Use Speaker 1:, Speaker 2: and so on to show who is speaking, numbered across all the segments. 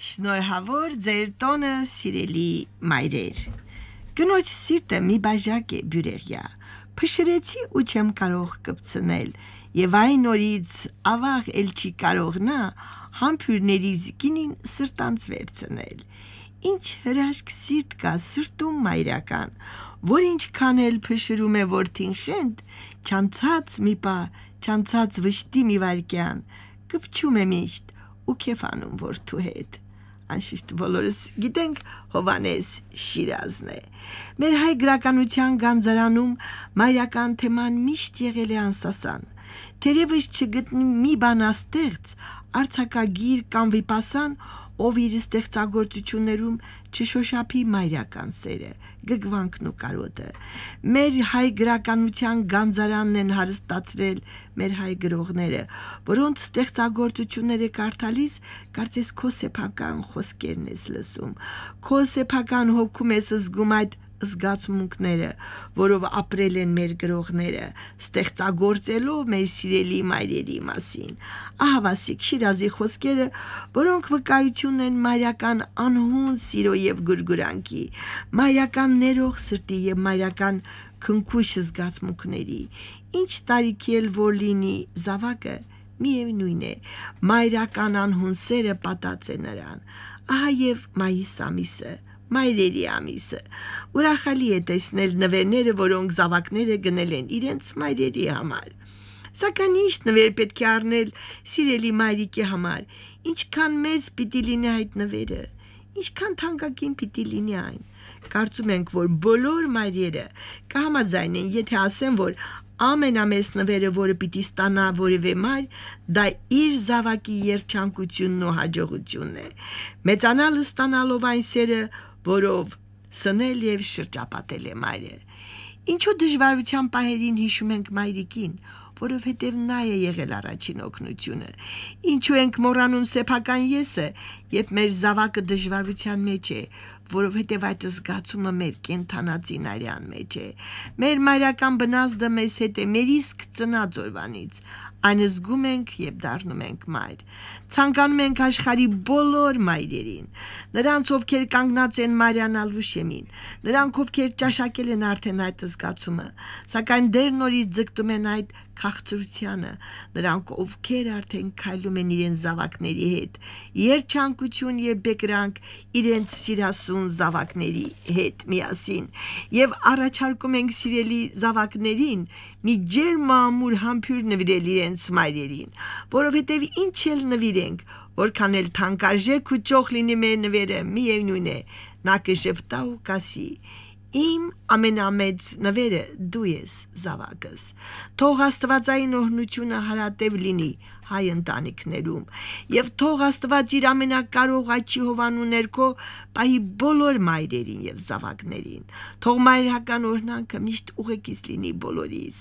Speaker 1: Շնորհավոր ձեր տոնը սիրելի մայրեր։ Կնոջ սիրտը մի բաժակ է բյուրեղյա։ Փշրեցի ու չեմ կարող կպցնել, եւ այն օրից ավաղ էլ չի կարող նա համբյուրներից գինին սրտանց վերցնել։ Ինչ հրաշք սիրտ կա սրտում մայրական, որ ինչքան էլ փշրում է որդին խենթ, չանցած մի պա, չանցած վշտի մի վայրկյան, կպչում է միշտ ու քեֆանում որդու հետ։ Անշուշտ բոլորս գիտենք Հովանես Շիրազն է։ Մեր հայ գրականության գանձարանում մայրական թեման միշտ եղել է անսասան։ Թերևս չգտնի մի բանաստեղծ, արձակագիր կամ վիպասան, ով իր ստեղծագործություններում չշոշափի մայրական սերը, գգվանքն ու կարոտը։ Մեր հայ գրականության գանձարանն են հարստացրել մեր հայ գրողները, որոնց ստեղծագործությունները կարդալիս կարծես քո սեփական խոսքերն ես լսում, քո սեփական հոգում ես զգում այդ զգացմունքները, որով ապրել են մեր գրողները, ստեղծագործելով մեր սիրելի մայրերի մասին։ Ահավասիկ Շիրազի խոսքերը, որոնք վկայություն են մայրական անհուն սիրո եւ գուրգուրանքի, մայրական ներող սրտի եւ մայրական քնքուշ զգացմունքների։ Ինչ տարիքի էլ որ լինի զավակը, միևնույն է, մայրական անհուն սերը պատած է նրան։ Ահա եւ մայիս ամիսը, մայրերի ամիսը, ուրախալի է տեսնել նվերները, որոնք զավակները գնել են իրենց մայրերի համար։ Սակայն ինչ նվեր պետք է առնել սիրելի մայրիկի համար, ինչքան մեծ պիտի լինի այդ նվերը, ինչքան թանկագին պիտի լինի այն։ Կարծում ենք, որ բոլոր մայրերը կհամաձայնեն, եթե ասեն, որ ամենամեծ նվերը, որը պիտի ստանա որևէ մայր, դա իր զավակի երջանկությունն ու հաջողությունն է։ Մեծանալը ստանալով այն սերը, որով սնել եւ շրջապատել է մայրը։ Ինչու դժվարության պահերին հիշում ենք մայրիկին, որովհետև նա է եղել առաջին օգնությունը։ Ինչու ենք մոռանում սեփական եսը, երբ մեր զավակը դժվարության մեջ է, որովհետև այդ զգացումը մեր կենթանացին արյան մեջ է։ Մեր մայրական բնազդը մեզ հետ է մեր իսկ ծնած օրվանից։ Այն զգում ենք, երբ դառնում ենք մայր։ Ցանկանում ենք աշխարհի բոլոր մայրերին, նրանց, ովքեր կանգնած են մայրանալու շեմին, նրանք, ովքեր ճաշակել են արդեն այդ զգացումը, սակայն դեռ նորից ձգտում են այդ քաղցրությանը, նրանք, ովքեր արդեն քայլում են իրենց զավակների հետ, երջանկություն եւ բեկրանք իրենց սիրասուն զավակների հետ միասին, եւ առաջարկում ենք սիրելի զավակներին մի ջերմ ամուր համբյուր նվիրել իրենց մայրերին, որովհետեւ ինչ էլ նվիրենք, որքան էլ թանկարժեք ու ճոխ լինի մեր նվերը, միևնույն է, նա կժպտա ու կասի. Իմ ամենամեծ նվերը դու ես, զավակս։ Թող Աստվածային օրհնությունը հարատև լինի հայ ընտանիքներում, եւ թող Աստված իր ամենակարող աչքի հովանու ներքո պահի բոլոր մայրերին եւ զավակներին։ Թող մայրական օրհնանքը միշտ ուղեկից լինի բոլորիս։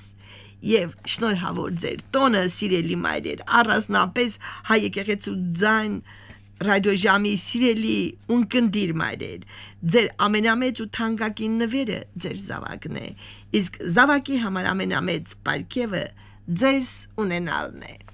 Speaker 1: Եվ շնորհավոր ձեր տոնը, սիրելի մայրեր, առանձնապես հայ եկեղեցու ձայն ռադիոժամի սիրելի ունկնդիր մայրեր, ձեր ամենամեծ ու թանկագին նվերը ձեր զավակն է, իսկ զավակի համար ամենամեծ պարգևը ձեզ ունենալն է։